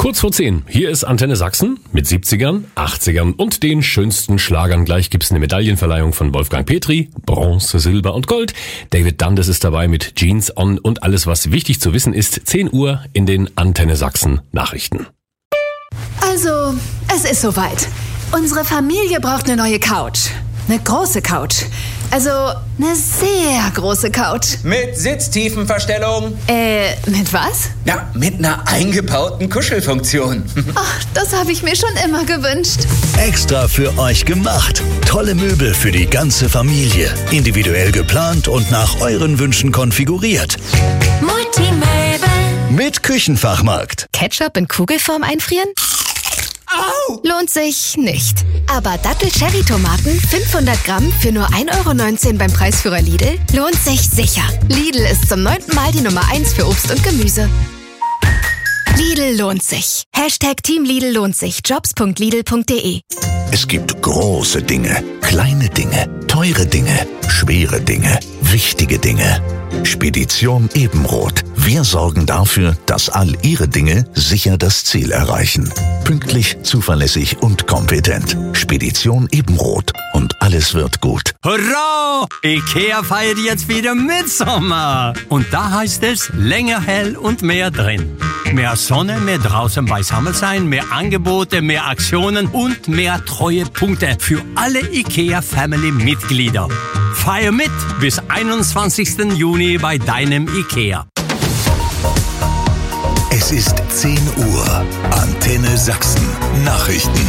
Kurz vor 10, hier ist Antenne Sachsen mit 70ern, 80ern und den schönsten Schlagern. Gleich gibt's eine Medaillenverleihung von Wolfgang Petri, Bronze, Silber und Gold. David Dundas ist dabei mit Jeans On und alles, was wichtig zu wissen ist. 10 Uhr in den Antenne Sachsen Nachrichten. Also, es ist soweit. Unsere Familie braucht eine neue Couch. Eine große Couch. Also, eine sehr große Couch. Mit Sitztiefenverstellung. Mit was? Ja, mit einer eingebauten Kuschelfunktion. Ach, das habe ich mir schon immer gewünscht. Extra für euch gemacht. Tolle Möbel für die ganze Familie. Individuell geplant und nach euren Wünschen konfiguriert. Multimöbel. Mit Küchenfachmarkt. Ketchup in Kugelform einfrieren? Au! Lohnt sich nicht. Aber Dattel-Cherry-Tomaten 500 Gramm für nur 1,19 € beim Preisführer Lidl lohnt sich sicher. Lidl ist zum 9. Mal die Nummer 1 für Obst und Gemüse. Lidl lohnt sich. #Team Lidl lohnt sich. Jobs.lidl.de. Es gibt große Dinge, kleine Dinge, teure Dinge, schwere Dinge, wichtige Dinge. Spedition Ebenroth. Wir sorgen dafür, dass all Ihre Dinge sicher das Ziel erreichen. Pünktlich, zuverlässig und kompetent. Spedition Ebenroth. Und alles wird gut. Hurra! IKEA feiert jetzt wieder Mitsommer. Und da heißt es länger hell und mehr drin. Mehr Sonne, mehr draußen beisammen sein, mehr Angebote, mehr Aktionen und mehr Treuepunkte für alle IKEA-Family-Mitglieder. Feier mit bis 21. Juni bei deinem IKEA. Es ist 10 Uhr. Antenne Sachsen. Nachrichten.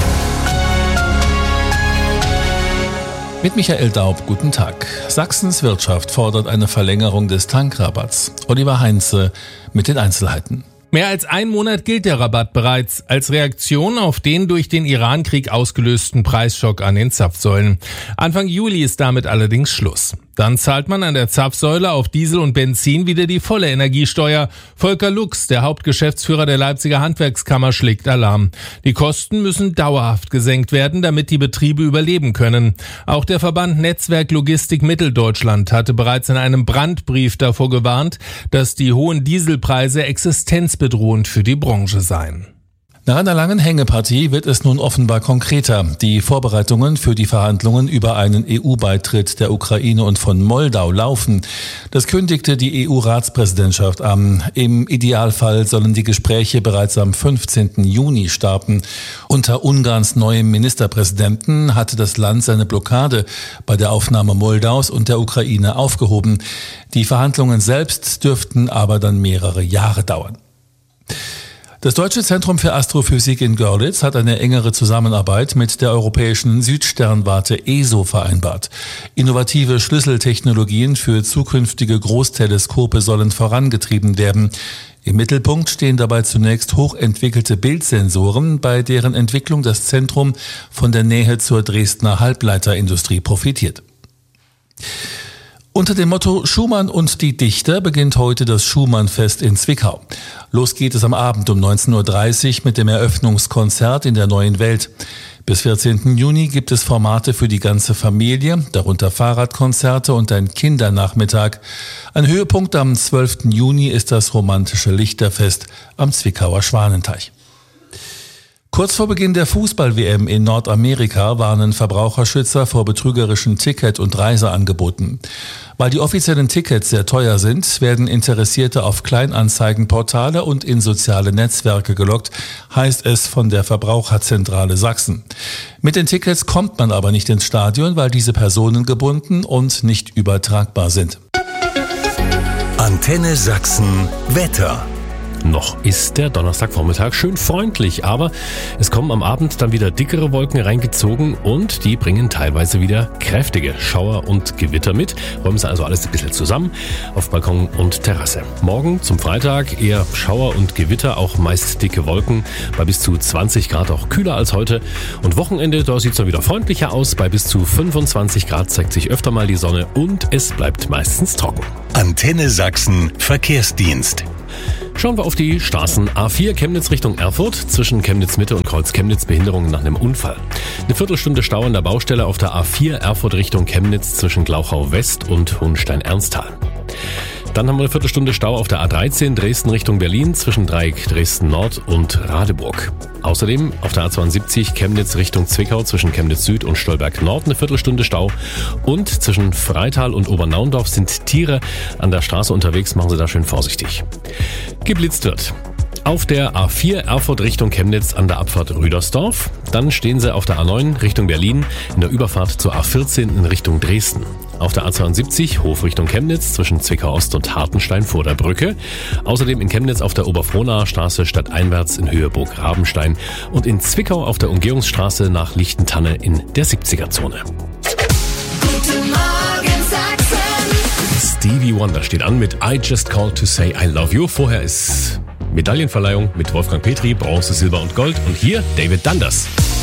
Mit Michael Daub, guten Tag. Sachsens Wirtschaft fordert eine Verlängerung des Tankrabatts. Oliver Heinze mit den Einzelheiten. Mehr als ein Monat gilt der Rabatt bereits als Reaktion auf den durch den Irankrieg ausgelösten Preisschock an den Zapfsäulen. Anfang Juli ist damit allerdings Schluss. Dann zahlt man an der Zapfsäule auf Diesel und Benzin wieder die volle Energiesteuer. Volker Lux, der Hauptgeschäftsführer der Leipziger Handwerkskammer, schlägt Alarm. Die Kosten müssen dauerhaft gesenkt werden, damit die Betriebe überleben können. Auch der Verband Netzwerk Logistik Mitteldeutschland hatte bereits in einem Brandbrief davor gewarnt, dass die hohen Dieselpreise existenzbedrohend für die Branche seien. Nach einer langen Hängepartie wird es nun offenbar konkreter. Die Vorbereitungen für die Verhandlungen über einen EU-Beitritt der Ukraine und von Moldau laufen. Das kündigte die EU-Ratspräsidentschaft an. Im Idealfall sollen die Gespräche bereits am 15. Juni starten. Unter Ungarns neuem Ministerpräsidenten hatte das Land seine Blockade bei der Aufnahme Moldaus und der Ukraine aufgehoben. Die Verhandlungen selbst dürften aber dann mehrere Jahre dauern. Das Deutsche Zentrum für Astrophysik in Görlitz hat eine engere Zusammenarbeit mit der europäischen Südsternwarte ESO vereinbart. Innovative Schlüsseltechnologien für zukünftige Großteleskope sollen vorangetrieben werden. Im Mittelpunkt stehen dabei zunächst hochentwickelte Bildsensoren, bei deren Entwicklung das Zentrum von der Nähe zur Dresdner Halbleiterindustrie profitiert. Unter dem Motto Schumann und die Dichter beginnt heute das Schumann-Fest in Zwickau. Los geht es am Abend um 19.30 Uhr mit dem Eröffnungskonzert in der Neuen Welt. Bis 14. Juni gibt es Formate für die ganze Familie, darunter Fahrradkonzerte und ein Kindernachmittag. Ein Höhepunkt am 12. Juni ist das romantische Lichterfest am Zwickauer Schwanenteich. Kurz vor Beginn der Fußball-WM in Nordamerika warnen Verbraucherschützer vor betrügerischen Ticket- und Reiseangeboten. Weil die offiziellen Tickets sehr teuer sind, werden Interessierte auf Kleinanzeigenportale und in soziale Netzwerke gelockt, heißt es von der Verbraucherzentrale Sachsen. Mit den Tickets kommt man aber nicht ins Stadion, weil diese personengebunden und nicht übertragbar sind. Antenne Sachsen Wetter. Noch ist der Donnerstagvormittag schön freundlich, aber es kommen am Abend dann wieder dickere Wolken reingezogen und die bringen teilweise wieder kräftige Schauer und Gewitter mit. Räumen Sie also alles ein bisschen zusammen auf Balkon und Terrasse. Morgen zum Freitag eher Schauer und Gewitter, auch meist dicke Wolken, bei bis zu 20 Grad auch kühler als heute. Und Wochenende, da sieht es dann wieder freundlicher aus, bei bis zu 25 Grad zeigt sich öfter mal die Sonne und es bleibt meistens trocken. Antenne Sachsen Verkehrsdienst. Schauen wir auf die Straßen. A4 Chemnitz Richtung Erfurt, zwischen Chemnitz Mitte und Kreuz Chemnitz Behinderungen nach einem Unfall. Eine Viertelstunde Stau an der Baustelle auf der A4 Erfurt Richtung Chemnitz zwischen Glauchau West und Hohenstein-Ernsthal. Dann haben wir eine Viertelstunde Stau auf der A13 Dresden Richtung Berlin zwischen Dreieck Dresden Nord und Radeburg. Außerdem auf der A72 Chemnitz Richtung Zwickau zwischen Chemnitz Süd und Stolberg Nord eine Viertelstunde Stau. Und zwischen Freital und Obernaundorf sind Tiere an der Straße unterwegs, machen Sie da schön vorsichtig. Geblitzt wird auf der A4 Erfurt Richtung Chemnitz an der Abfahrt Rüdersdorf. Dann stehen Sie auf der A9 Richtung Berlin in der Überfahrt zur A14 in Richtung Dresden. Auf der A72 Hof Richtung Chemnitz zwischen Zwickau Ost und Hartenstein vor der Brücke. Außerdem in Chemnitz auf der Oberfrohnaer Straße stadteinwärts in Höhe Burg Rabenstein und in Zwickau auf der Umgehungsstraße nach Lichtentanne in der 70er-Zone. Guten Morgen, Sachsen. Stevie Wonder steht an mit I Just Called to Say I Love You. Vorher ist Medaillenverleihung mit Wolfgang Petri, Bronze, Silber und Gold. Und hier David Dundas.